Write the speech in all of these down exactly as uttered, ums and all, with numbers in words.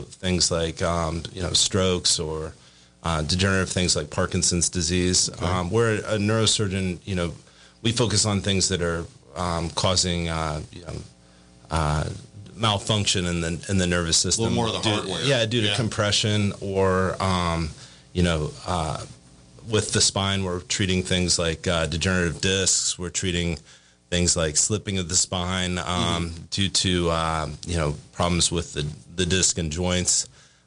things like, um, you know, strokes or uh, degenerative things like Parkinson's disease. Okay. Um, we're a neurosurgeon, you know, we focus on things that are um, causing, uh, you know, uh, malfunction in the in the nervous system. A little more of the due, hardware. Yeah, due to yeah. compression or, um, you know, uh, with the spine, we're treating things like uh, degenerative discs. We're treating things like slipping of the spine um, mm-hmm. due to, uh, you know, problems with the, the disc and joints.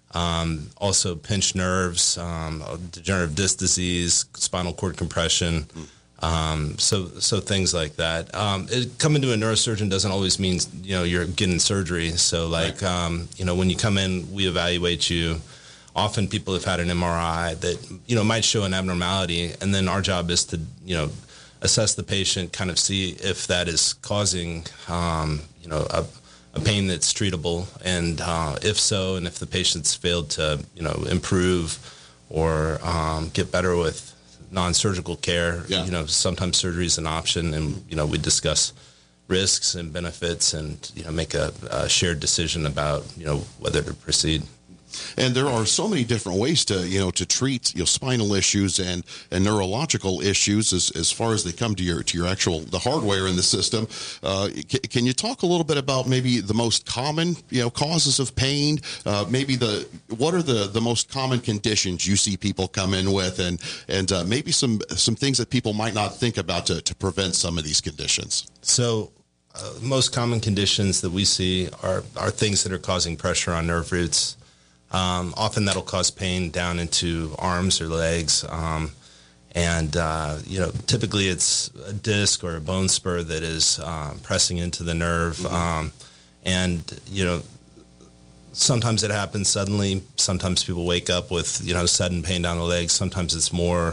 Um, also pinched nerves, um, degenerative disc disease, spinal cord compression. Mm-hmm. Um, so, so things like that. Um, it, coming to a neurosurgeon doesn't always mean, you know, you're getting surgery. So like, right. um, you know, when you come in, we evaluate you. Often people have had an M R I that, you know, might show an abnormality. And then our job is to, you know, assess the patient, kind of see if that is causing, um, you know, a, a pain that's treatable. And, uh, if so, and if the patient's failed to, you know, improve or, um, get better with non-surgical care, yeah. you know, sometimes surgery is an option, and, you know, we discuss risks and benefits and, you know, make a, a shared decision about, you know, whether to proceed. And there are so many different ways to, you know, to treat, you know, spinal issues and, and neurological issues as, as far as they come to your to your actual the hardware in the system. Uh, c- can you talk a little bit about maybe the most common, you know, causes of pain? Uh, maybe the what are the, the most common conditions you see people come in with, and and uh, maybe some some things that people might not think about to, to prevent some of these conditions. So. Uh, most common conditions that we see are, are things that are causing pressure on nerve roots. Um, often that'll cause pain down into arms or legs. Um, and, uh, you know, typically it's a disc or a bone spur that is um, pressing into the nerve. Mm-hmm. Um, and, you know, sometimes it happens suddenly. Sometimes people wake up with, you know, sudden pain down the legs. Sometimes it's more,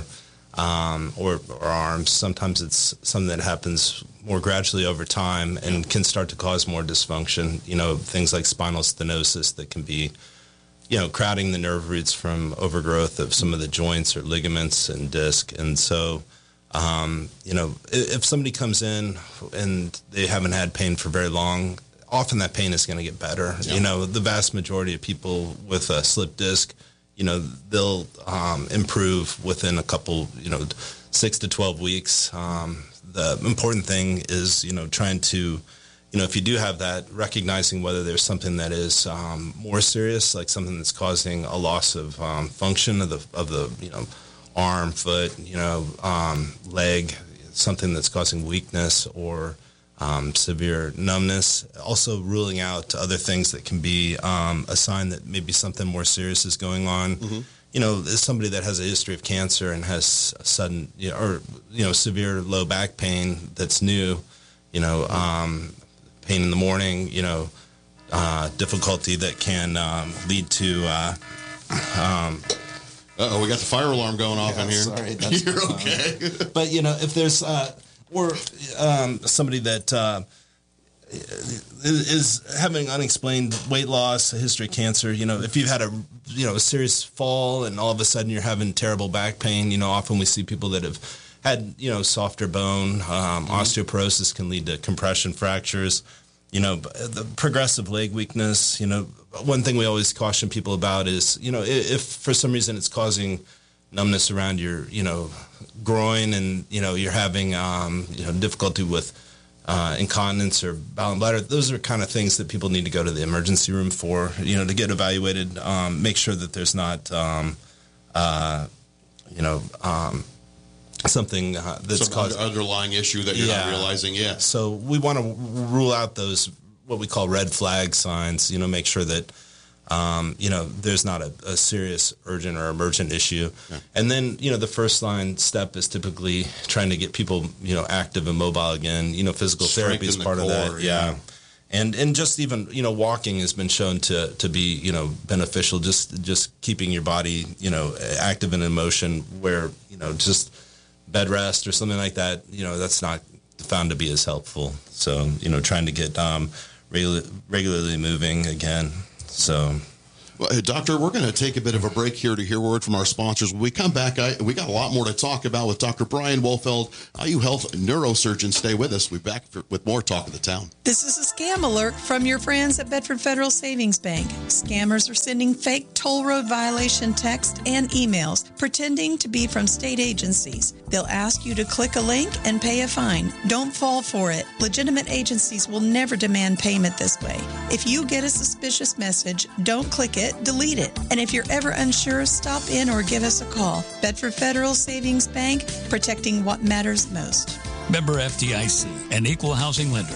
um, or, or arms. Sometimes it's something that happens more gradually over time and can start to cause more dysfunction. You know, things like spinal stenosis that can be, you know, crowding the nerve roots from overgrowth of some of the joints or ligaments and disc. And so, um, you know, if somebody comes in and they haven't had pain for very long, often that pain is going to get better. Yeah. You know, the vast majority of people with a slip disc, you know, they'll um, improve within a couple, you know, six to twelve weeks. Um, the important thing is, you know, trying to, you know, if you do have that, recognizing whether there's something that is um, more serious, like something that's causing a loss of um, function of the, of the, you know, arm, foot, you know, um, leg, something that's causing weakness or um, severe numbness. Also ruling out other things that can be um, a sign that maybe something more serious is going on. Mm-hmm. You know, as somebody that has a history of cancer and has sudden, you know, or, you know, severe low back pain that's new, you know, um, pain in the morning, you know, uh, difficulty that can um, lead to. Uh, um, Uh-oh, we got the fire alarm going off yeah, in here. Sorry, that's You're okay. But, you know, if there's, uh, or um, somebody that uh, is having unexplained weight loss, a history of cancer, you know, if you've had a, you know, a serious fall and all of a sudden you're having terrible back pain, you know, often we see people that have had, you know, softer bone, um, mm-hmm. osteoporosis can lead to compression fractures, you know, the progressive leg weakness. You know, one thing we always caution people about is, you know, if, if for some reason it's causing numbness around your, you know, groin and, you know, you're having, um, you know, difficulty with uh, incontinence or bowel and bladder, those are kind of things that people need to go to the emergency room for, you know, to get evaluated, um, make sure that there's not, um, uh, you know, um, something uh, that's Some caused underlying issue that you're yeah. not realizing. Yeah. So we want to rule out those, what we call red flag signs, you know, make sure that, um, you know, there's not a, a serious urgent or emergent issue. Yeah. And then, you know, the first line step is typically trying to get people, you know, active and mobile again. You know, physical therapy is part of that. Yeah. yeah. And and just even, you know, walking has been shown to, to be, you know, beneficial, just just keeping your body, you know, active and in motion where, you know, just bed rest or something like that, you know, that's not found to be as helpful. So, you know, trying to get um, regular, regularly moving again. So, Well, hey, Doctor, we're going to take a bit of a break here to hear a word from our sponsors. When we come back, I, we got a lot more to talk about with Doctor Brian Wolfeld, I U Health neurosurgeon. Stay with us. We'll be back for, with more Talk of the Town. This is a scam alert from your friends at Bedford Federal Savings Bank. Scammers are sending fake toll road violation texts and emails pretending to be from state agencies. They'll ask you to click a link and pay a fine. Don't fall for it. Legitimate agencies will never demand payment this way. If you get a suspicious message, don't click it. Delete it. And if you're ever unsure, stop in or give us a call. Bedford Federal Savings Bank, protecting what matters most. Member F D I C, an equal housing lender.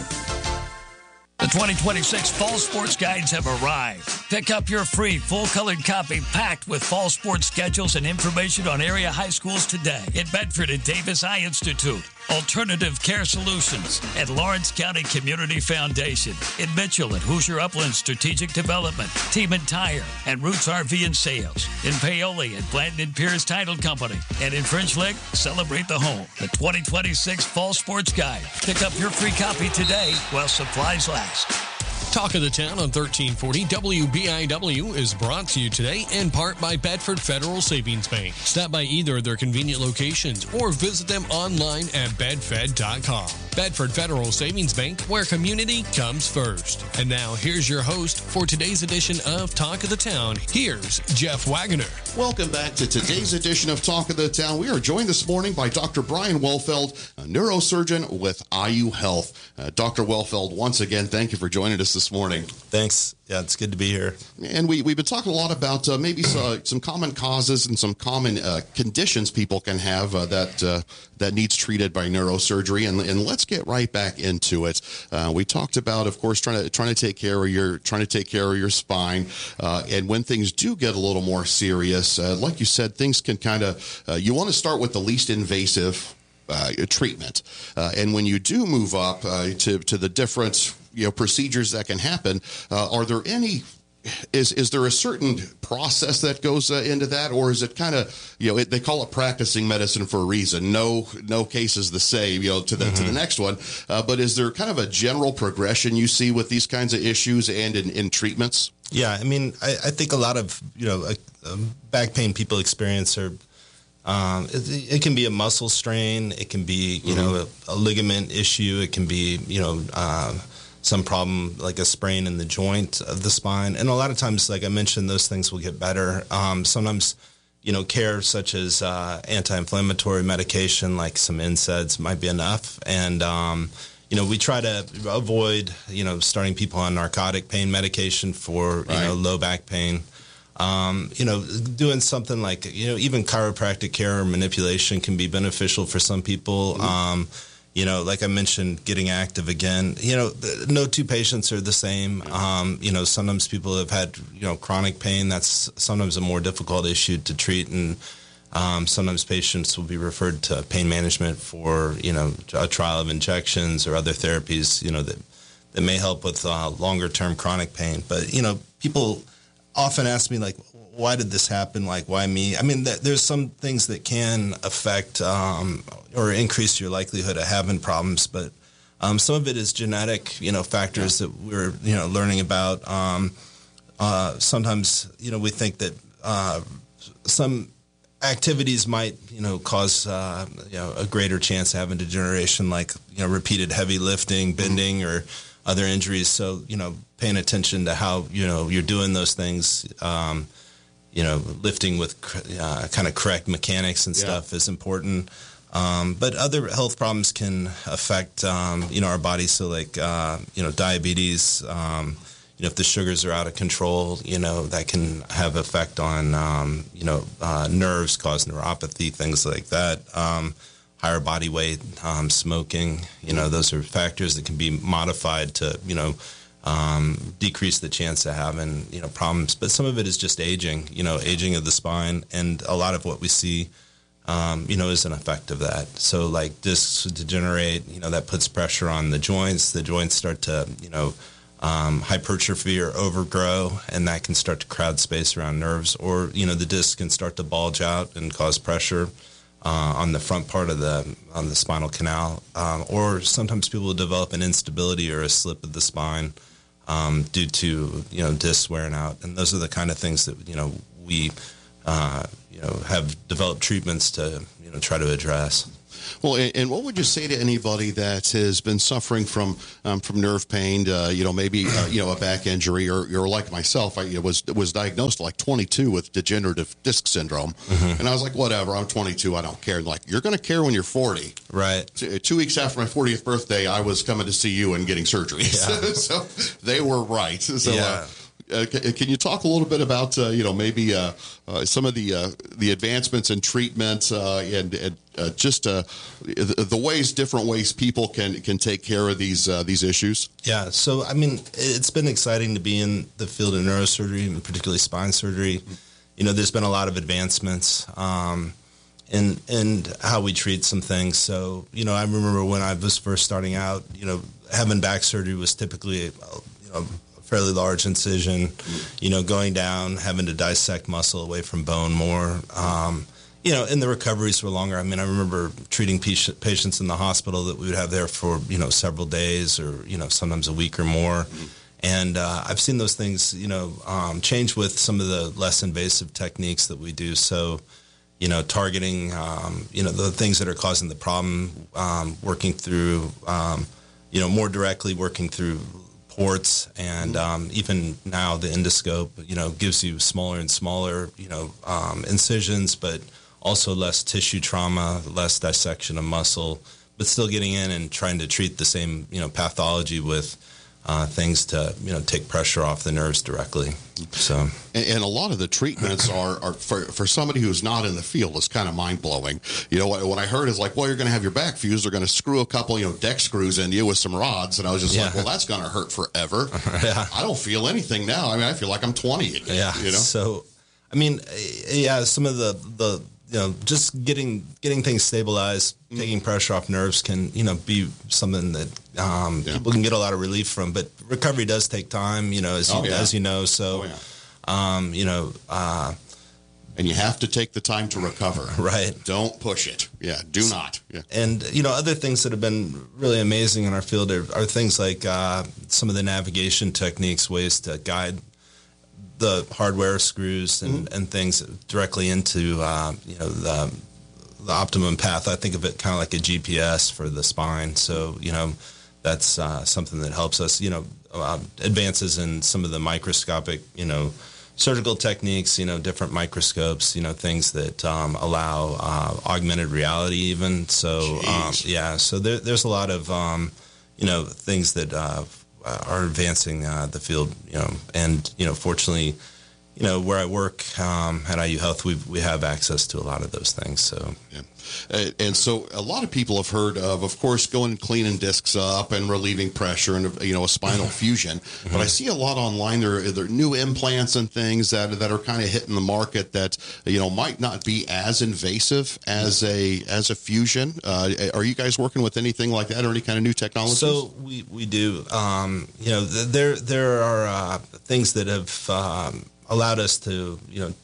The twenty twenty-six Fall Sports Guides have arrived. Pick up your free full-colored copy packed with fall sports schedules and information on area high schools today at Bedford and Davis Eye Institute, Alternative Care Solutions at Lawrence County Community Foundation, in Mitchell at Hoosier Upland Strategic Development, Team and Tire, and Roots R V and Sales, in Paoli at Blanton and Pierce Title Company, and in French Lick, Celebrate the Home. The twenty twenty-six Fall Sports Guide. Pick up your free copy today while supplies last. Talk of the Town on thirteen forty W B I W is brought to you today in part by Bedford Federal Savings Bank. Stop by either of their convenient locations or visit them online at bedfed dot com. Bedford Federal Savings Bank, where community comes first. And now here's your host for today's edition of Talk of the Town. Here's Jeff Wagoner. Welcome back to today's edition of Talk of the Town. We are joined this morning by Doctor Brian Wolfeld, a neurosurgeon with I U Health. Uh, Doctor Wolfeld, once again, thank you for joining us this morning. Thanks. Yeah, it's good to be here. And we, we've been talking a lot about uh, maybe some, some common causes and some common uh, conditions people can have uh, that uh, that needs treated by neurosurgery. And, and let's get right back into it. Uh, we talked about, of course, trying to trying to take care of your trying to take care of your spine. Uh, and when things do get a little more serious, uh, like you said, things can kind of uh, you want to start with the least invasive uh, treatment. Uh, and when you do move up uh, to to the different you know procedures that can happen, uh, are there any is is there a certain process that goes uh, into that, or is it kind of you know it, they call it practicing medicine for a reason? No no case is the same you know to the mm-hmm. to the next one, uh, but is there kind of a general progression you see with these kinds of issues and in, in treatments? Yeah, I mean I, I think a lot of you know uh, back pain people experience are. Um, it, it can be a muscle strain. It can be, you mm-hmm. know, a, a ligament issue. It can be, you know, uh, some problem like a sprain in the joint of the spine. And a lot of times, like I mentioned, those things will get better. Um, sometimes, you know, care such as uh, anti-inflammatory medication, like some N SAIDs, might be enough. And, um, you know, we try to avoid, you know, starting people on narcotic pain medication for, right. you know, low back pain. Um, you know, doing something like, you know, even chiropractic care or manipulation can be beneficial for some people. Mm-hmm. Um, you know, like I mentioned, getting active again. You know, no two patients are the same. Um, you know, sometimes people have had, you know, chronic pain. That's sometimes a more difficult issue to treat. And um, sometimes patients will be referred to pain management for, you know, a trial of injections or other therapies, you know, that, that may help with uh, longer-term chronic pain. But, you know, people often ask me, like, why did this happen? Like, why me? I mean, th- there's some things that can affect um, or increase your likelihood of having problems, but um, some of it is genetic, you know, factors yeah. that we're, you know, learning about. Um, uh, sometimes, you know, we think that uh, some activities might, you know, cause, uh, you know, a greater chance of having degeneration, like, you know, repeated heavy lifting, bending, mm-hmm. or other injuries. So, you know, paying attention to how, you know, you're doing those things, um, you know, lifting with uh, kind of correct mechanics and stuff yeah. is important. Um, but other health problems can affect, um, you know, our body. So like, uh, you know, diabetes, um, you know, if the sugars are out of control, you know, that can have effect on, um, you know, uh, nerves, cause neuropathy, things like that. Um, higher body weight, um, smoking, you know, those are factors that can be modified to, you know, um, decrease the chance of having, you know, problems. But some of it is just aging, you know, aging of the spine. And a lot of what we see, um, you know, is an effect of that. So like discs degenerate, you know, that puts pressure on the joints. The joints start to, you know, um, hypertrophy or overgrow, and that can start to crowd space around nerves. Or, you know, the discs can start to bulge out and cause pressure Uh, on the front part of the on the spinal canal, um, or sometimes people will develop an instability or a slip of the spine, um, due to, you know, discs wearing out. And those are the kind of things that, you know, we, uh, you know, have developed treatments to, you know, try to address. Well, and what would you say to anybody that has been suffering from um, from nerve pain, uh, you know, maybe, uh, you know, a back injury, or, or like myself, I was was diagnosed like twenty-two with degenerative disc syndrome. Mm-hmm. And I was like, whatever, I'm twenty-two, I don't care. And like, you're going to care when you're forty. Right. Two, two weeks after my fortieth birthday, I was coming to see you and getting surgery. Yeah. So they were right. So, yeah. uh, Uh, can you talk a little bit about, uh, you know, maybe uh, uh, some of the uh, the advancements in treatment uh, and, and uh, just uh, the, the ways, different ways people can can take care of these uh, these issues? Yeah. So, I mean, it's been exciting to be in the field of neurosurgery, and particularly spine surgery. You know, there's been a lot of advancements um, in in how we treat some things. So, you know, I remember when I was first starting out, you know, having back surgery was typically, you know, fairly large incision, you know, going down, having to dissect muscle away from bone more. Um, you know, and the recoveries were longer. I mean, I remember treating patients in the hospital that we would have there for, you know, several days or, you know, sometimes a week or more. And uh, I've seen those things, you know, um, change with some of the less invasive techniques that we do. So, you know, targeting, um, you know, the things that are causing the problem, um, working through, um, you know, more directly working through ports, and um, even now the endoscope, you know, gives you smaller and smaller, you know, um, incisions, but also less tissue trauma, less dissection of muscle, but still getting in and trying to treat the same, you know, pathology with uh, things to, you know, take pressure off the nerves directly. So, and, and a lot of the treatments are, are for, for somebody who's not in the field, is kind of mind blowing. You know, what, what I heard is like, well, you're going to have your back fused. They're going to screw a couple, you know, deck screws into you with some rods. And I was just yeah. like, well, that's going to hurt forever. yeah. I don't feel anything now. I mean, I feel like I'm twenty again. Yeah. You know? So, I mean, yeah, some of the, the, you know, just getting getting things stabilized, mm. taking pressure off nerves can, you know, be something that um, yeah. people can get a lot of relief from. But recovery does take time, you know, as you, oh, yeah. as you know. So, oh, yeah. um, you know, uh, and you have to take the time to recover. Right. Don't push it. Yeah. Do not. Yeah. And you know, other things that have been really amazing in our field are, are things like uh, some of the navigation techniques, ways to guide the hardware screws and, mm-hmm. and things directly into, uh, you know, the, the optimum path. I think of it kind of like a G P S for the spine. So, you know, that's uh, something that helps us, you know, uh, advances in some of the microscopic, you know, surgical techniques, you know, different microscopes, you know, things that um, allow uh, augmented reality even. So, um, yeah, so there, there's a lot of, um, you know, things that uh, are advancing uh, the field, you know, and, you know, fortunately, you know, where I work um, at I U Health, we we have access to a lot of those things. So, yeah. Uh, and so a lot of people have heard of, of course, going and cleaning discs up and relieving pressure and, you know, a spinal fusion. Mm-hmm. But I see a lot online. There, there are new implants and things that that are kind of hitting the market that, you know, might not be as invasive as a as a fusion. Uh, are you guys working with anything like that or any kind of new technologies? So we we do. Um, you know, there there are uh, things that have um, allowed us to, you know,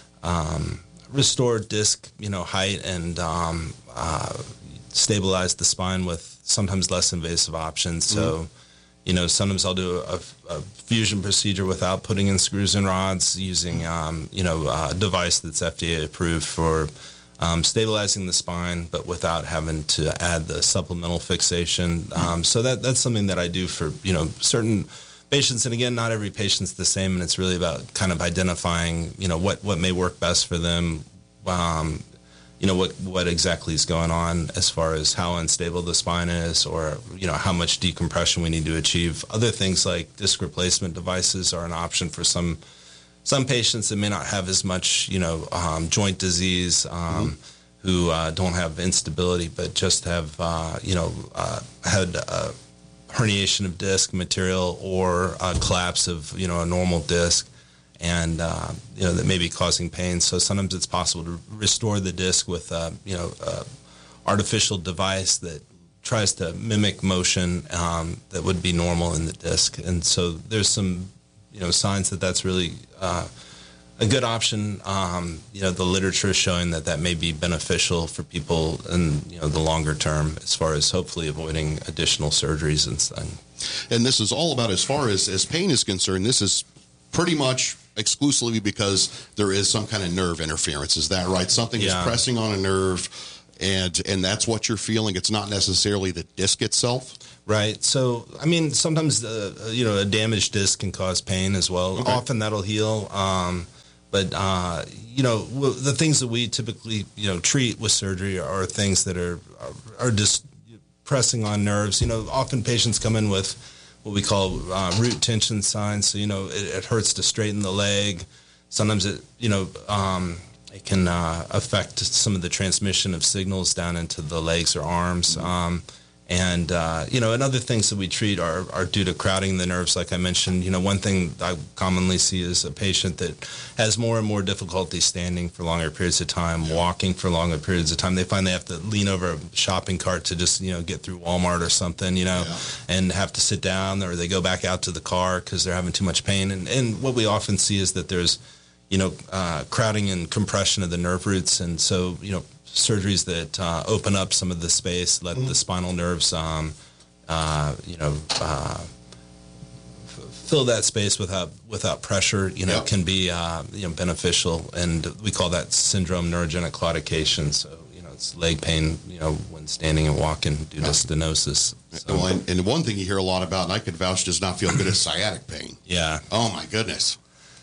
um, restore disc, you know, height and um, uh, stabilize the spine with sometimes less invasive options. So, mm-hmm. you know, sometimes I'll do a, a fusion procedure without putting in screws and rods, using, um, you know, a device that's F D A approved for um, stabilizing the spine, but without having to add the supplemental fixation. Um, so that that's something that I do for, you know, certain patients. And again, not every patient's the same, and it's really about kind of identifying, you know, what, what may work best for them, um, you know, what, what exactly is going on as far as how unstable the spine is, or, you know, how much decompression we need to achieve. Other things like disc replacement devices are an option for some some patients that may not have as much, you know, um, joint disease, um, mm-hmm. who uh, don't have instability, but just have, uh, you know, uh, had uh herniation of disc material or a collapse of, you know, a normal disc, and, uh, you know, that may be causing pain. So sometimes it's possible to restore the disc with, uh, you know, uh, artificial device that tries to mimic motion um, that would be normal in the disc. And so there's some, you know, signs that that's really uh, a good option. Um, you know, the literature is showing that that may be beneficial for people in, you know, the longer term, as far as hopefully avoiding additional surgeries and stuff. And this is all about, as far as, as pain is concerned, this is pretty much exclusively because there is some kind of nerve interference. Is that right? Something Yeah. is pressing on a nerve, and and that's what you're feeling. It's not necessarily the disc itself. Right. So, I mean, sometimes, uh, you know, a damaged disc can cause pain as well. Okay. Often that'll heal. Um, but, uh, you know, w- the things that we typically, you know, treat with surgery are things that are, are, are just pressing on nerves. You know, often patients come in with what we call uh, root tension signs. So, you know, it, it hurts to straighten the leg. Sometimes it, you know, um, it can uh, affect some of the transmission of signals down into the legs or arms. Um, and, uh, you know, and other things that we treat are, are due to crowding the nerves, like I mentioned. You know, one thing I commonly see is a patient that has more and more difficulty standing for longer periods of time, walking for longer periods of time. They find they have to lean over a shopping cart to just, you know, get through Walmart or something, you know, Yeah. and have to sit down, or they go back out to the car because they're having too much pain. And, and what we often see is that there's, you know, uh, crowding and compression of the nerve roots. And so, you know, surgeries that uh, open up some of the space, let mm-hmm. the spinal nerves, um, uh, you know, uh, f- fill that space without without pressure, you know, yep. can be, uh, you know, beneficial. And we call that syndrome neurogenic claudication. So, you know, it's leg pain, you know, when standing and walking due to stenosis. So, Well, and, and one thing you hear a lot about, and I could vouch does not feel good, is sciatic pain. yeah. Oh, my goodness.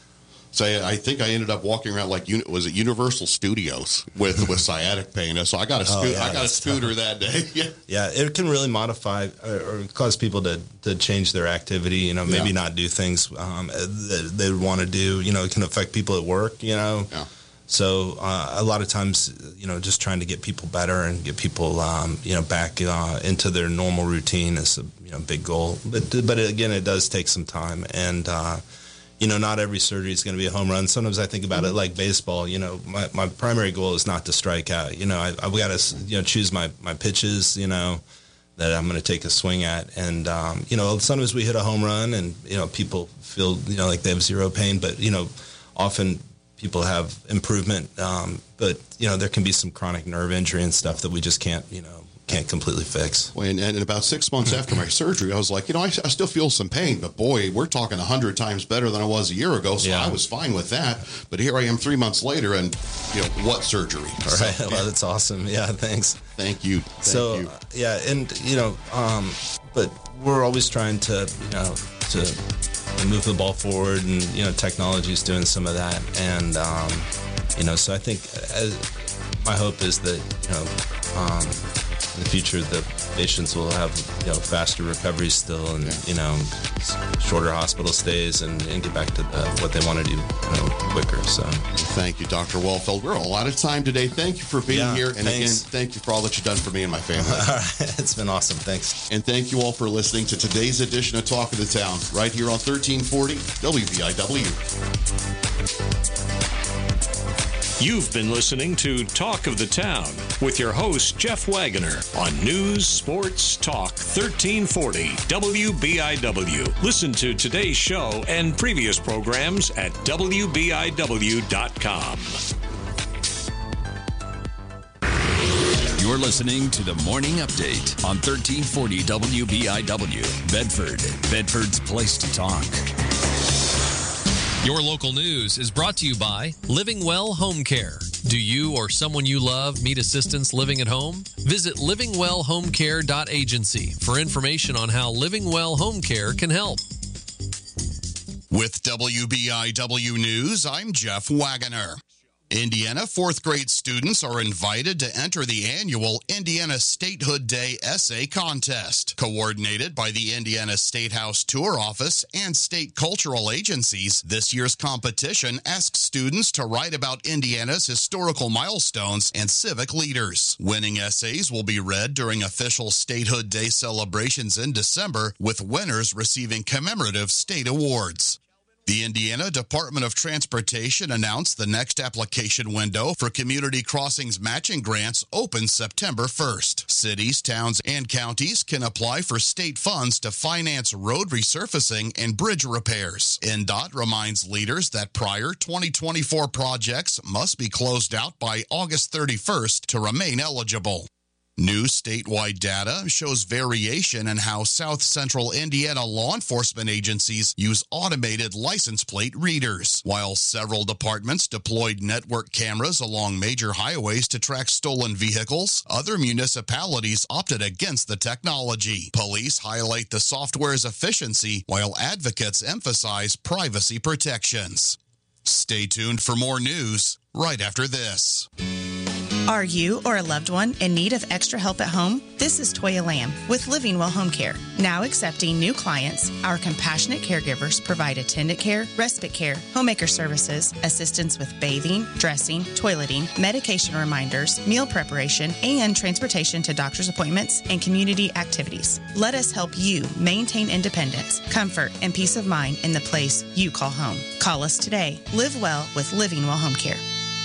So I, I think I ended up walking around like, uni- was it Universal Studios with, with sciatic pain. So I got a, sco- Oh, yeah, I got a scooter that day. yeah. Yeah, it can really modify or, or cause people to, to change their activity, you know, maybe Yeah. not do things um, that they would want to do. You know, it can affect people at work, you know. Yeah. So uh, a lot of times, you know, just trying to get people better and get people, um, you know, back uh, into their normal routine is a you know big goal. But but again, it does take some time, and uh, you know, not every surgery is going to be a home run. Sometimes I think about it like baseball. You know, my, my primary goal is not to strike out. You know, I, I've got to you know choose my my pitches. You know, that I'm going to take a swing at, and um, you know, sometimes we hit a home run, and you know, people feel you know like they have zero pain, but you know, often people have improvement, um, but you know there can be some chronic nerve injury and stuff that we just can't, you know, can't completely fix. And, and about six months after my surgery, I was like, you know, I, I still feel some pain, but boy, we're talking a hundred times better than I was a year ago. So Yeah. I was fine with that. But here I am three months later, and you know, what surgery? All So, right, well, that's awesome. Yeah, thanks. Thank you. Thank so you. uh, yeah, and you know, um, but we're always trying to, you know, to move the ball forward, and you know, technology is doing some of that, and um, you know, so I think as, my hope is that you know, um, in the future, the patients will have you know faster recovery still, and Yeah. you know, s- shorter hospital stays, and, and get back to the, what they want to do, you know, quicker. So Thank you, Doctor Wellfeld. We're all out of time today. Thank you for being Yeah, here. And thanks. again, thank you for all that you've done for me and my family. all right, it's been awesome. Thanks. And thank you all for listening to today's edition of Talk of the Town, right here on thirteen forty W B I W. You've been listening to Talk of the Town with your host, Jeff Wagoner, on News, Sports, Talk thirteen forty W B I W. Listen to today's show and previous programs at W B I W dot com. You're listening to the Morning Update on thirteen forty W B I W. Bedford, Bedford's place to talk. Your local news is brought to you by Living Well Home Care. Do you or someone you love need assistance living at home? Visit living well home care dot agency for information on how Living Well Home Care can help. With W B I W News, I'm Jeff Wagoner. Indiana fourth grade students are invited to enter the annual Indiana Statehood Day Essay Contest. Coordinated by the Indiana State House Tour Office and state cultural agencies, this year's competition asks students to write about Indiana's historical milestones and civic leaders. Winning essays will be read during official Statehood Day celebrations in December, with winners receiving commemorative state awards. The Indiana Department of Transportation announced the next application window for Community Crossings matching grants opens September first. Cities, towns, and counties can apply for state funds to finance road resurfacing and bridge repairs. N D O T reminds leaders that prior twenty twenty-four projects must be closed out by August thirty-first to remain eligible. New statewide data shows variation in how South Central Indiana law enforcement agencies use automated license plate readers. While several departments deployed network cameras along major highways to track stolen vehicles, other municipalities opted against the technology. Police highlight the software's efficiency, while advocates emphasize privacy protections. Stay tuned for more news right after this. Are you or a loved one in need of extra help at home? This is Toya Lamb with Living Well Home Care. Now accepting new clients, our compassionate caregivers provide attendant care, respite care, homemaker services, assistance with bathing, dressing, toileting, medication reminders, meal preparation, and transportation to doctor's appointments and community activities. Let us help you maintain independence, comfort, and peace of mind in the place you call home. Call us today. Live well with Living Well Home Care.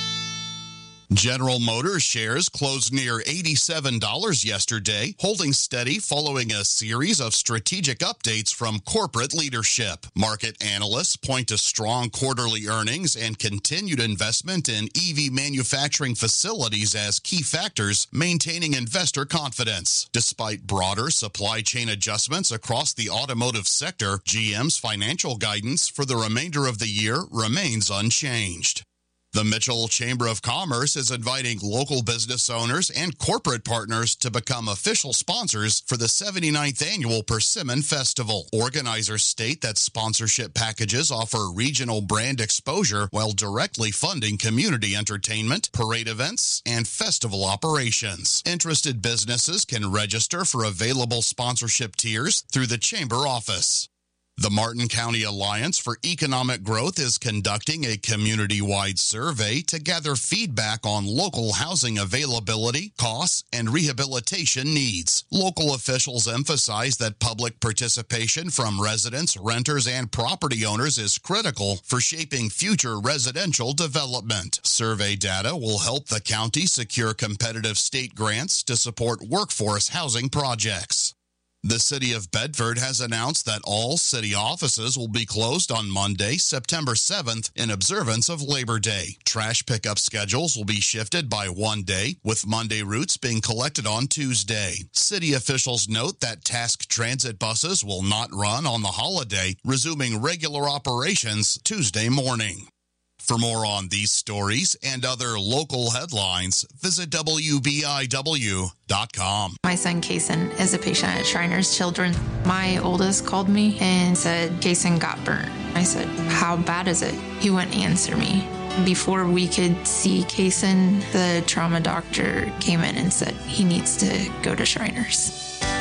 General Motors shares closed near eighty-seven dollars yesterday, holding steady following a series of strategic updates from corporate leadership. Market analysts point to strong quarterly earnings and continued investment in E V manufacturing facilities as key factors maintaining investor confidence. Despite broader supply chain adjustments across the automotive sector, G M's financial guidance for the remainder of the year remains unchanged. The Mitchell Chamber of Commerce is inviting local business owners and corporate partners to become official sponsors for the seventy-ninth Annual Persimmon Festival. Organizers state that sponsorship packages offer regional brand exposure while directly funding community entertainment, parade events, and festival operations. Interested businesses can register for available sponsorship tiers through the Chamber office. The Martin County Alliance for Economic Growth is conducting a community-wide survey to gather feedback on local housing availability, costs, and rehabilitation needs. Local officials emphasize that public participation from residents, renters, and property owners is critical for shaping future residential development. Survey data will help the county secure competitive state grants to support workforce housing projects. The city of Bedford has announced that all city offices will be closed on Monday, September seventh, in observance of Labor Day. Trash pickup schedules will be shifted by one day, with Monday routes being collected on Tuesday. City officials note that task transit buses will not run on the holiday, resuming regular operations Tuesday morning. For more on these stories and other local headlines, visit W B I W dot com. My son, Kason, is a patient at Shriners Children. My oldest called me and said, Kason got burnt. I said, how bad is it? He wouldn't answer me. Before we could see Kason, the trauma doctor came in and said he needs to go to Shriners.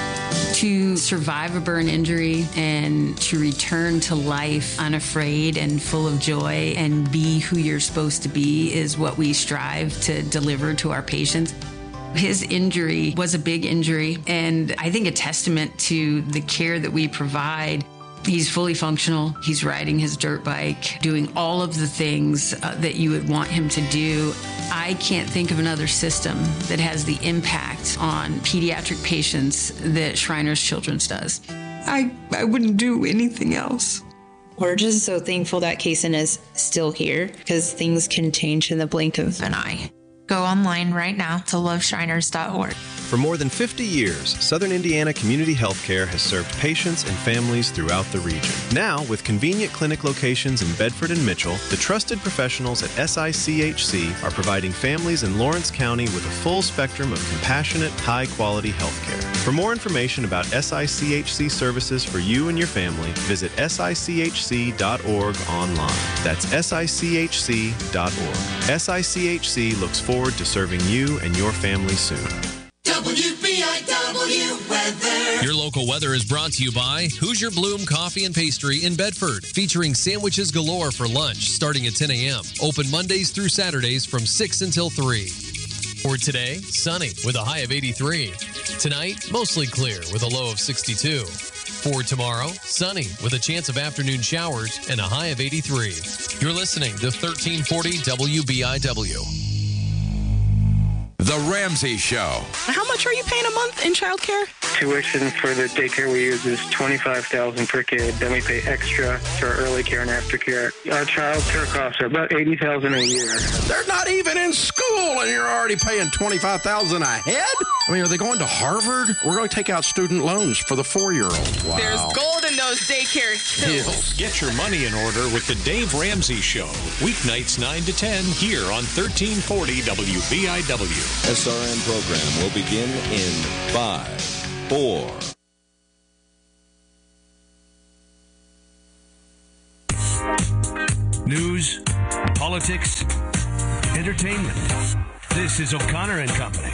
To survive a burn injury and to return to life unafraid and full of joy and be who you're supposed to be is what we strive to deliver to our patients. His injury was a big injury, and I think a testament to the care that we provide. He's fully functional. He's riding his dirt bike, doing all of the things uh, that you would want him to do. I can't think of another system that has the impact on pediatric patients that Shriners Children's does. I, I wouldn't do anything else. We're just so thankful that Kason is still here because things can change in the blink of an eye. Go online right now to love shriners dot org. For more than fifty years, Southern Indiana Community Healthcare has served patients and families throughout the region. Now, with convenient clinic locations in Bedford and Mitchell, the trusted professionals at S I C H C are providing families in Lawrence County with a full spectrum of compassionate, high-quality healthcare. For more information about S I C H C services for you and your family, visit S I C H C dot org online. That's S I C H C dot org. S I C H C looks forward to serving you and your family soon. W B I W weather. Your local weather is brought to you by Hoosier Bloom Coffee and Pastry in Bedford, featuring sandwiches galore for lunch starting at ten a.m. Open Mondays through Saturdays from six until three. For today, sunny with a high of eighty-three. Tonight, mostly clear with a low of sixty-two. For tomorrow, sunny with a chance of afternoon showers and a high of eighty-three. You're listening to thirteen forty W B I W. The Ramsey Show. How much are you paying a month in childcare? tuition for the daycare we use is twenty-five thousand dollars per kid. Then we pay extra for early care and aftercare. Our child care costs are about eighty thousand dollars a year. They're not even in school, and you're already paying twenty-five thousand dollars a head? I mean, are they going to Harvard? We're going to take out student loans for the four-year-old. Wow. There's gold in those daycare hills. Get your money in order with the Dave Ramsey Show. Weeknights nine to ten here on thirteen forty W B I W. S R N program will begin in five, four. News, politics, entertainment. This is O'Connor and Company.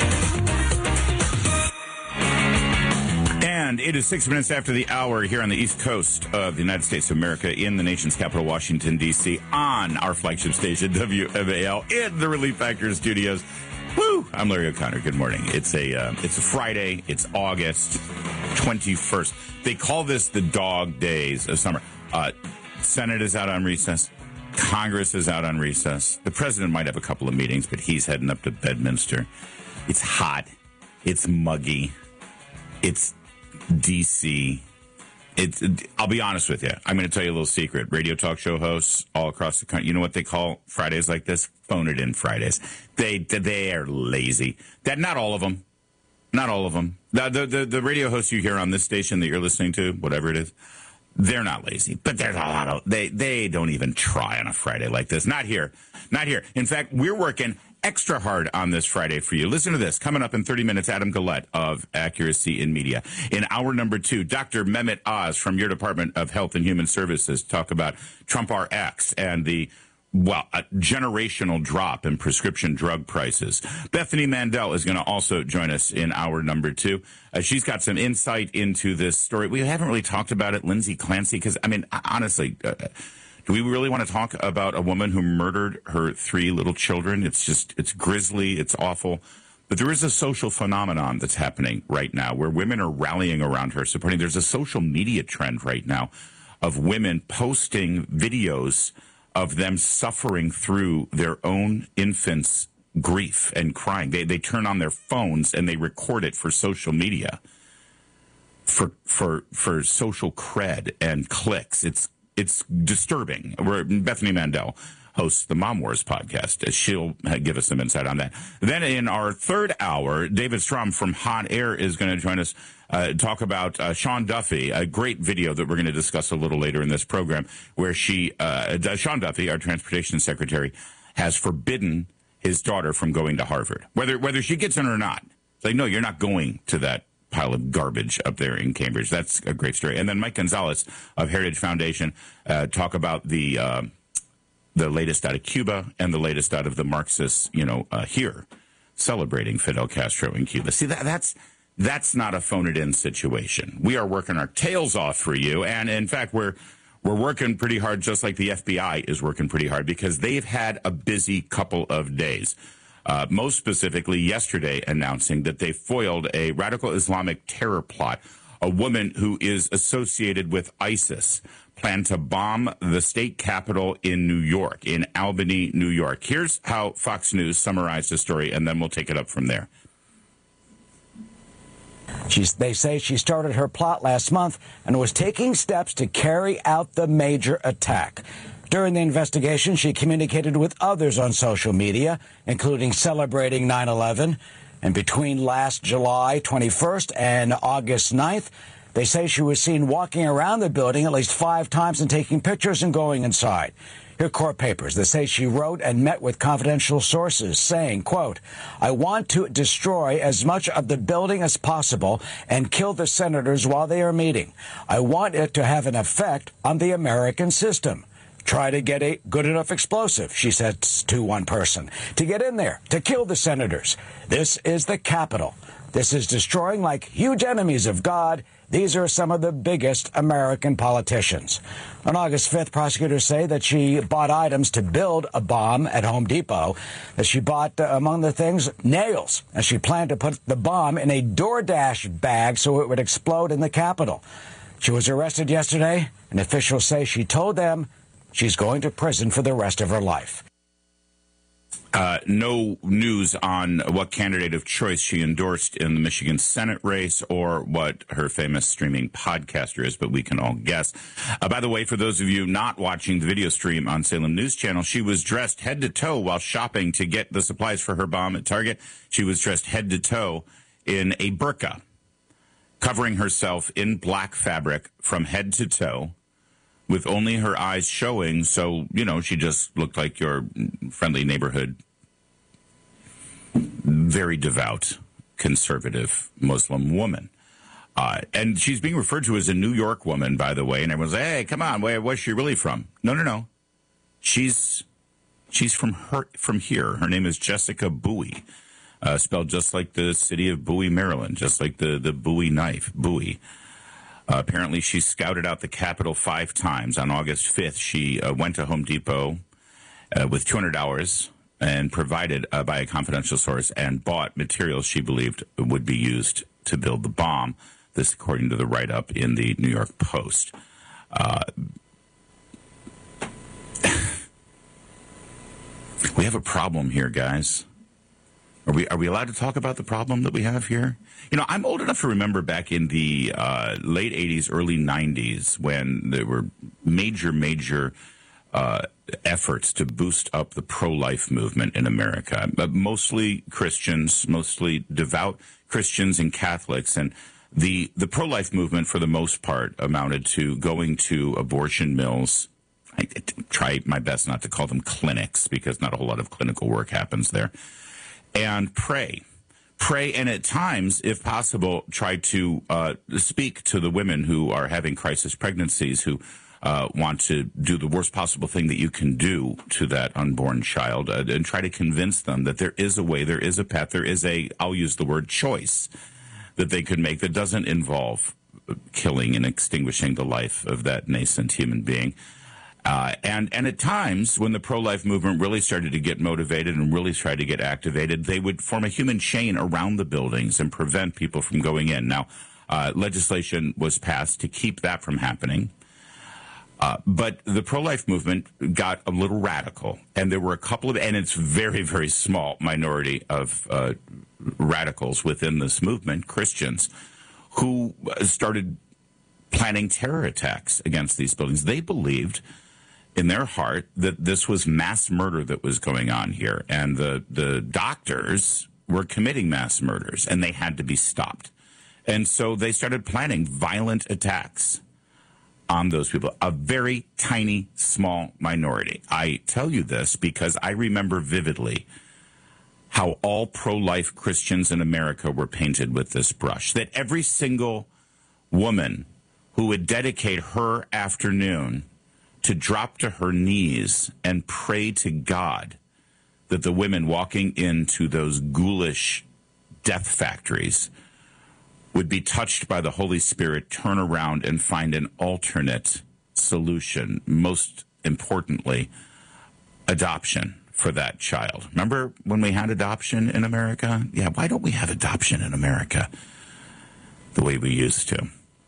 And it is six minutes after the hour here on the East Coast of the United States of America in the nation's capital, Washington, D C, on our flagship station, W M A L, in the Relief Factor studios. Woo! I'm Larry O'Connor. Good morning. It's a uh, it's a Friday. It's August twenty-first. They call this the dog days of summer. Uh, Senate is out on recess. Congress is out on recess. The president might have a couple of meetings, but he's heading up to Bedminster. It's hot. It's muggy. It's D C. It's. I'll be honest with you. I'm going to tell you a little secret. Radio talk show hosts all across the country, you know what they call Fridays like this? Phone it in Fridays. They they are lazy. That not all of them. Not all of them. The, the the the radio hosts you hear on this station that you're listening to, whatever it is, they're not lazy. But there's a lot of they they don't even try on a Friday like this. Not here. Not here. In fact, we're working extra hard on this Friday for you. Listen to this. Coming up in thirty minutes, Adam Gillette of Accuracy in Media. In hour number two, Doctor Mehmet Oz from your Department of Health and Human Services talk about Trump R X and the, well, a generational drop in prescription drug prices. Bethany Mandel is going to also join us in hour number two. Uh, she's got some insight into this story. We haven't really talked about it, Lindsay Clancy, because, I mean, honestly, uh, do we really want to talk about a woman who murdered her three little children? It's just, it's grisly, it's awful. But there is a social phenomenon that's happening right now where women are rallying around her, supporting. There's a social media trend right now of women posting videos of them suffering through their own infants' grief and crying. They they turn on their phones and they record it for social media, for for for social cred and clicks. It's It's disturbing. We're, Bethany Mandel hosts the Mom Wars podcast. She'll give us some insight on that. Then in our third hour, David Strom from Hot Air is going to join us, uh, talk about uh, Sean Duffy, a great video that we're going to discuss a little later in this program, where she, uh, Sean Duffy, our transportation secretary, has forbidden his daughter from going to Harvard, whether whether she gets in or not. It's like, no, you're not going to that pile of garbage up there in Cambridge. That's a great story. And then Mike Gonzalez of Heritage Foundation uh, talk about the uh, the latest out of Cuba and the latest out of the Marxists, you know, uh, here celebrating Fidel Castro in Cuba. See, that, that's that's not a phone it in situation. We are working our tails off for you, and in fact, we're we're working pretty hard, just like the F B I is working pretty hard, because they've had a busy couple of days. Uh, most specifically yesterday, announcing that they foiled a radical Islamic terror plot. A woman who is associated with ISIS planned to bomb the state capitol in New York, in Albany, New York. Here's how Fox News summarized the story, and then we'll take it up from there. She's, they say she started her plot last month and was taking steps to carry out the major attack. During the investigation, she communicated with others on social media, including celebrating nine eleven. And between last July twenty-first and August ninth, they say she was seen walking around the building at least five times and taking pictures and going inside. Here are court papers that say she wrote and met with confidential sources saying, quote, "I want to destroy as much of the building as possible and kill the senators while they are meeting. I want it to have an effect on the American system. Try to get a good enough explosive," she said to one person, "to get in there, to kill the senators. This is the Capitol. This is destroying like huge enemies of God. These are some of the biggest American politicians." On August fifth, prosecutors say that she bought items to build a bomb at Home Depot, that she bought, uh, among the things, nails, and she planned to put the bomb in a DoorDash bag so it would explode in the Capitol. She was arrested yesterday, and officials say she told them she's going to prison for the rest of her life. Uh, no news on what candidate of choice she endorsed in the Michigan Senate race or what her famous streaming podcaster is, but we can all guess. Uh, by the way, for those of you not watching the video stream on Salem News Channel, she was dressed head to toe while shopping to get the supplies for her bomb at Target. She was dressed head to toe in a burqa, covering herself in black fabric from head to toe, with only her eyes showing, so, you know, she just looked like your friendly neighborhood, very devout, conservative Muslim woman. Uh, and she's being referred to as a New York woman, by the way, and everyone's like, hey, come on, where, where's she really from? No, no, no. She's she's from her from here. Her name is Jessica Bowie, uh, spelled just like the city of Bowie, Maryland, just like the, the Bowie knife, Bowie. Uh, apparently, she scouted out the Capitol five times. On August fifth, she uh, went to Home Depot uh, with two hundred dollars and provided uh, by a confidential source and bought materials she believed would be used to build the bomb. This, according to the write-up in the New York Post. Uh, we have a problem here, guys. Are we, are we allowed to talk about the problem that we have here? You know, I'm old enough to remember back in the uh, late eighties, early nineties, when there were major, major uh, efforts to boost up the pro-life movement in America. Uh, mostly Christians, mostly devout Christians and Catholics. And the, the pro-life movement, for the most part, amounted to going to abortion mills. I try my best not to call them clinics, because not a whole lot of clinical work happens there. And pray. Pray, and at times, if possible, try to uh, speak to the women who are having crisis pregnancies, who uh, want to do the worst possible thing that you can do to that unborn child, uh, and try to convince them that there is a way, there is a path, there is a, I'll use the word choice, that they could make that doesn't involve killing and extinguishing the life of that nascent human being. Uh, and, and at times, when the pro-life movement really started to get motivated and really tried to get activated, they would form a human chain around the buildings and prevent people from going in. Now, uh, legislation was passed to keep that from happening. Uh, but the pro-life movement got a little radical. And there were a couple of, and it's very, very small minority of uh, radicals within this movement, Christians, who started planning terror attacks against these buildings. They believed in their heart that this was mass murder that was going on here, and the, the doctors were committing mass murders, and they had to be stopped. And so they started planning violent attacks on those people, a very tiny, small minority. I tell you this because I remember vividly how all pro-life Christians in America were painted with this brush, that every single woman who would dedicate her afternoon to drop to her knees and pray to God that the women walking into those ghoulish death factories would be touched by the Holy Spirit, turn around and find an alternate solution. Most importantly, adoption for that child. Remember when we had adoption in America? Yeah, why don't we have adoption in America the way we used to?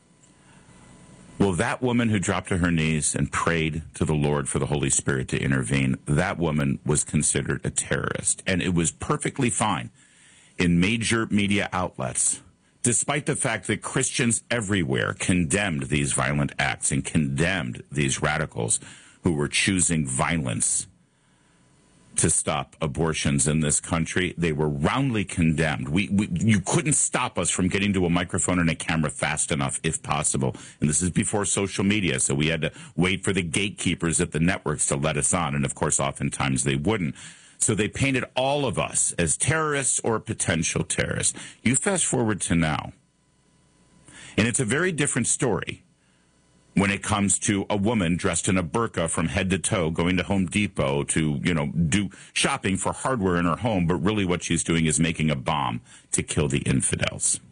Well, that woman who dropped to her knees and prayed to the Lord for the Holy Spirit to intervene, that woman was considered a terrorist. And it was perfectly fine in major media outlets, despite the fact that Christians everywhere condemned these violent acts and condemned these radicals who were choosing violence to stop abortions in this country. They were roundly condemned. We, we, you couldn't stop us from getting to a microphone and a camera fast enough, if possible. And this is before social media, so we had to wait for the gatekeepers at the networks to let us on. And, of course, oftentimes they wouldn't. So they painted all of us as terrorists or potential terrorists. You fast forward to now, and it's a very different story when it comes to a woman dressed in a burqa from head to toe going to Home Depot to, you know, do shopping for hardware in her home, but really what she's doing is making a bomb to kill the infidels.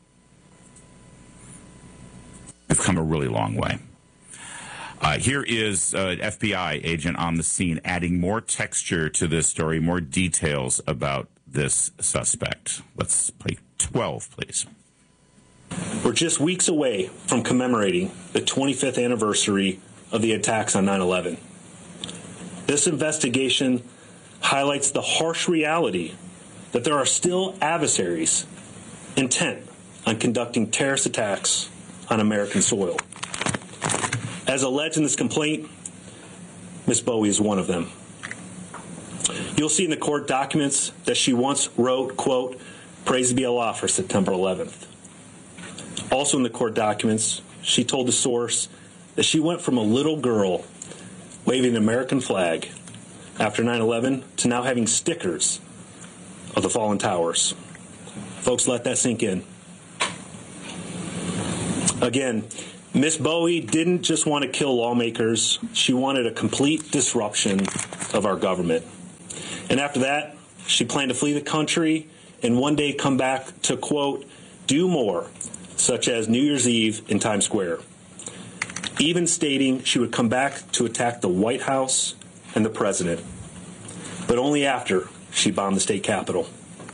We've come a really long way. Uh, here is an F B I agent on the scene adding more texture to this story, more details about this suspect. Let's play twelve, please. We're just weeks away from commemorating the twenty-fifth anniversary of the attacks on nine eleven. This investigation highlights the harsh reality that there are still adversaries intent on conducting terrorist attacks on American soil. As alleged in this complaint, Miz Bowie is one of them. You'll see in the court documents that she once wrote, quote, "Praise be Allah" for September eleventh. Also in the court documents, she told the source that she went from a little girl waving the American flag after nine eleven to now having stickers of the fallen towers. Folks, let that sink in. Again, Miss Bowie didn't just want to kill lawmakers. She wanted a complete disruption of our government. And after that, she planned to flee the country and one day come back to, quote, do more, such as New Year's Eve in Times Square. Even stating she would come back to attack the White House and the president, but only after she bombed the state capitol.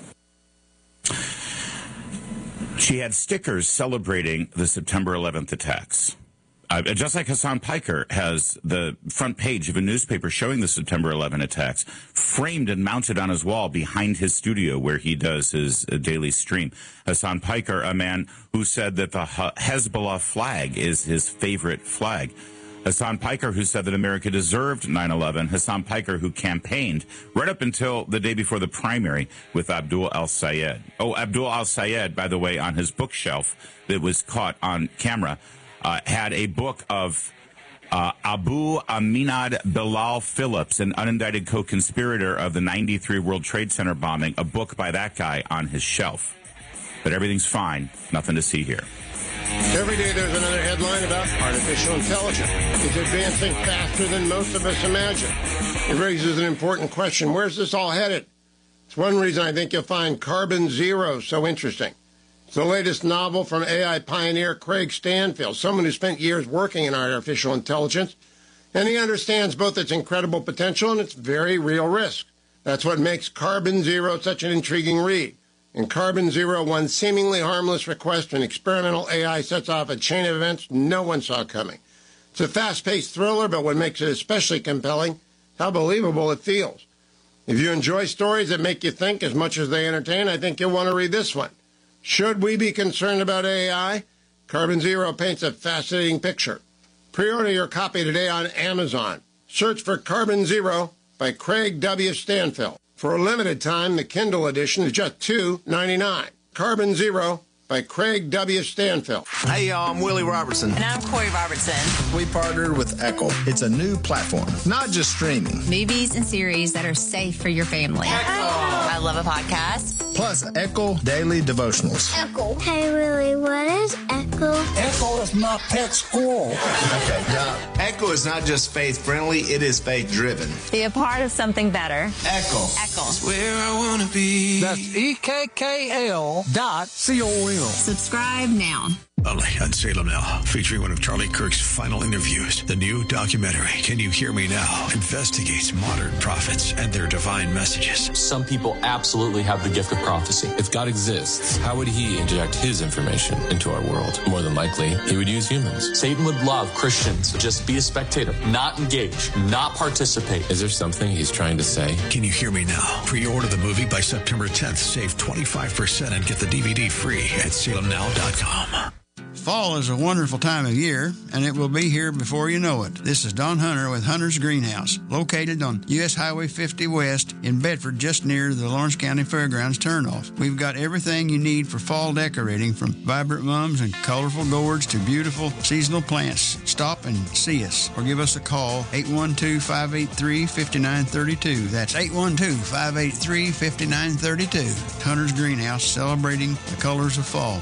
She had stickers celebrating the September eleventh attacks. Uh, just like Hassan Piker has the front page of a newspaper showing the September eleventh attacks framed and mounted on his wall behind his studio where he does his uh, daily stream. Hassan Piker, a man who said that the Hezbollah flag is his favorite flag. Hassan Piker, who said that America deserved nine eleven. Hassan Piker, who campaigned right up until the day before the primary with Abdul al-Sayed. Oh, Abdul al-Sayed, by the way, on his bookshelf that was caught on camera, uh, had a book of uh, Abu Aminad Bilal Phillips, an unindicted co-conspirator of the ninety-three World Trade Center bombing, a book by that guy on his shelf. But everything's fine. Nothing to see here. Every day there's another headline about artificial intelligence. It's advancing faster than most of us imagine. It raises an important question. Where's this all headed? It's one reason I think you'll find Carbon Zero so interesting. It's the latest novel from A I pioneer Craig Stanfield, someone who spent years working in artificial intelligence, and he understands both its incredible potential and its very real risk. That's what makes Carbon Zero such an intriguing read. In Carbon Zero, one seemingly harmless request to an experimental A I sets off a chain of events no one saw coming. It's a fast-paced thriller, but what makes it especially compelling, how believable it feels. If you enjoy stories that make you think as much as they entertain, I think you'll want to read this one. Should we be concerned about A I? Carbon Zero paints a fascinating picture. Pre-order your copy today on Amazon. Search for Carbon Zero by Craig W. Stanfield. For a limited time, the Kindle edition is just two ninety-nine. Carbon Zero by Craig W. Stanfield. Hey, y'all, I'm Willie Robertson. And I'm Corey Robertson. We partnered with Echo. It's a new platform, not just streaming. Movies and series that are safe for your family. Echo. I love a podcast. Plus, Echo Daily Devotionals. Echo. Hey, Willie, what is Echo? Echo is not pet squirrel. Okay, now, Echo is not just faith-friendly, it is faith-driven. Be a part of something better. Echo. Echo. It's where I want to be. That's E K K L dot C O M. Subscribe now. Only on Salem Now, featuring one of Charlie Kirk's final interviews. The new documentary, Can You Hear Me Now?, investigates modern prophets and their divine messages. Some people absolutely have the gift of prophecy. If God exists, how would he inject his information into our world? More than likely, he would use humans. Satan would love Christians to just be a spectator, not engage, not participate. Is there something he's trying to say? Can You Hear Me Now? Pre-order the movie by September tenth. Save twenty-five percent and get the D V D free at salem now dot com. Fall is a wonderful time of year, and it will be here before you know it. This is Don Hunter with Hunter's Greenhouse, located on U S Highway fifty West in Bedford, just near the Lawrence County Fairgrounds turnoff. We've got everything you need for fall decorating, from vibrant mums and colorful gourds to beautiful seasonal plants. Stop and see us, or give us a call, eight one two, five eight three, five nine three two. That's eight one two, five eight three, five nine three two. Hunter's Greenhouse, celebrating the colors of fall.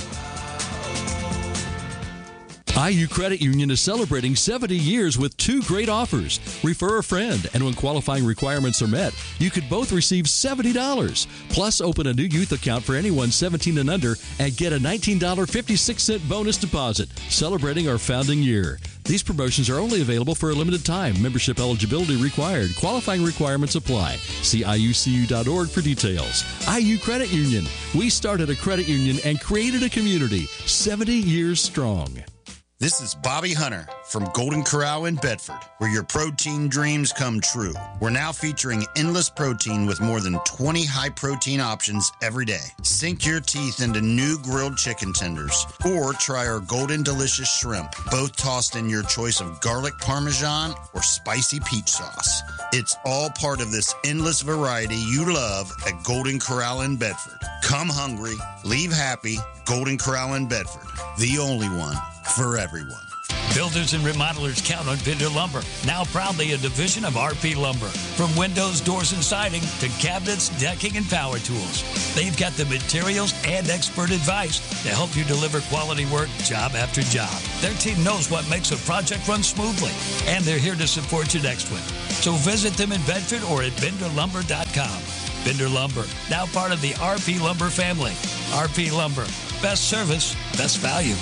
I U Credit Union is celebrating seventy years with two great offers. Refer a friend, and when qualifying requirements are met, you could both receive seventy dollars. Plus, open a new youth account for anyone seventeen and under and get a nineteen dollars and fifty-six cents bonus deposit, celebrating our founding year. These promotions are only available for a limited time. Membership eligibility required. Qualifying requirements apply. See I U C U dot org for details. I U Credit Union. We started a credit union and created a community seventy years strong. This is Bobby Hunter from Golden Corral in Bedford, where your protein dreams come true. We're now featuring endless protein with more than twenty high-protein options every day. Sink your teeth into new grilled chicken tenders, or try our Golden Delicious Shrimp, both tossed in your choice of garlic parmesan or spicy peach sauce. It's all part of this endless variety you love at Golden Corral in Bedford. Come hungry, leave happy. Golden Corral in Bedford, the only one for everyone. Builders and remodelers count on Bender Lumber, now proudly a division of R P Lumber. From windows, doors, and siding to cabinets, decking, and power tools, they've got the materials and expert advice to help you deliver quality work job after job. Their team knows what makes a project run smoothly, and they're here to support your next one. So visit them in Bedford or at bender lumber dot com. Bender Lumber, now part of the R P Lumber family. R P Lumber, best service, best value.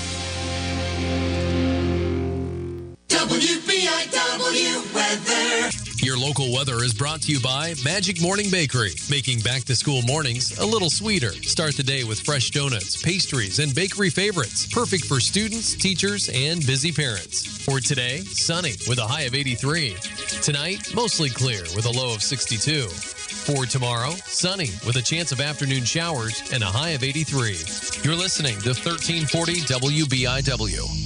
W B I W weather. Your local weather is brought to you by Magic Morning Bakery, making back-to-school mornings a little sweeter. Start the day with fresh donuts, pastries, and bakery favorites, perfect for students, teachers, and busy parents. For today, sunny with a high of eighty-three. Tonight, mostly clear with a low of sixty-two. For tomorrow, sunny with a chance of afternoon showers and a high of eighty-three. You're listening to thirteen forty W B I W.